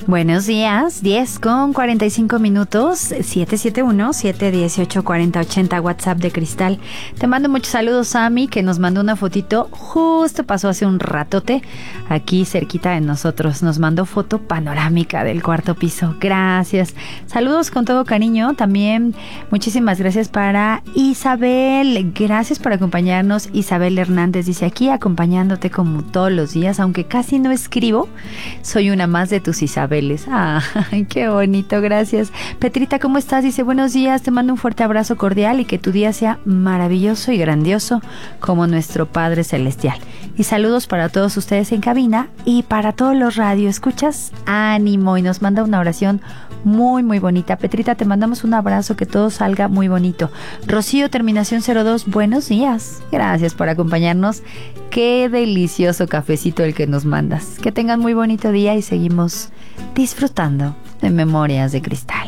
Buenos días, 10:45, 771-718-4080, WhatsApp de Cristal. Te mando muchos saludos, Sammy, que nos mandó una fotito, justo pasó hace un ratote, aquí cerquita de nosotros, nos mandó foto panorámica del cuarto piso, gracias. Saludos con todo cariño, también muchísimas gracias para Isabel, gracias por acompañarnos. Isabel Hernández dice, aquí acompañándote como todos los días, aunque casi no escribo, soy una más de tus Isabeles. Ay, qué bonito, gracias. Petrita, ¿cómo estás? Dice, buenos días, te mando un fuerte abrazo cordial y que tu día sea maravilloso y grandioso como nuestro Padre Celestial. Y saludos para todos ustedes en cabina y para todos los radioescuchas, ánimo, y nos manda una oración muy, muy bonita. Petrita, te mandamos un abrazo, que todo salga muy bonito. Rocío, terminación 02, buenos días. Gracias por acompañarnos. Qué delicioso cafecito el que nos mandas. Que tengan muy bonito día y seguimos disfrutando de Memorias de Cristal.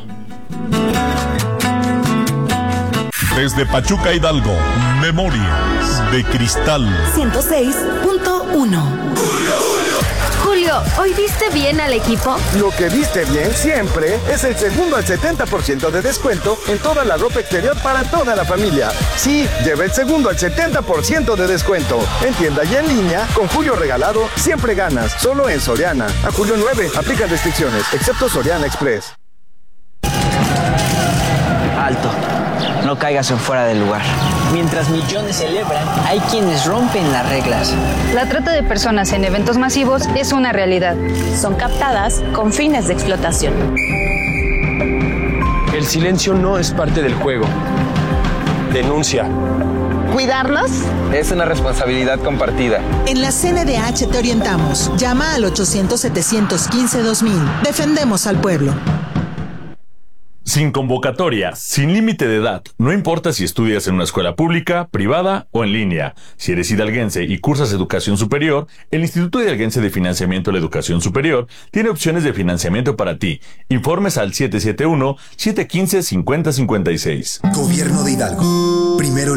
Desde Pachuca, Hidalgo, Memorias de Cristal 106.1. Julio, ¿hoy viste bien al equipo? Lo que viste bien siempre es el segundo al 70% de descuento en toda la ropa exterior para toda la familia. Sí, lleva el segundo al 70% de descuento. En tienda y en línea, con Julio regalado, siempre ganas. Solo en Soriana. A julio 9, aplica restricciones, excepto Soriana Express. Alto, no caigas en fuera del lugar. Mientras millones celebran, hay quienes rompen las reglas. La trata de personas en eventos masivos es una realidad. Son captadas con fines de explotación. El silencio no es parte del juego. Denuncia. ¿Cuidarnos? Es una responsabilidad compartida. En la CNDH te orientamos. Llama al 800-715-2000. Defendemos al pueblo. Sin convocatoria, sin límite de edad, no importa si estudias en una escuela pública, privada o en línea. Si eres hidalguense y cursas educación superior, el Instituto Hidalguense de Financiamiento de la Educación Superior tiene opciones de financiamiento para ti. Informes al 771-715-5056. Gobierno de Hidalgo. Primero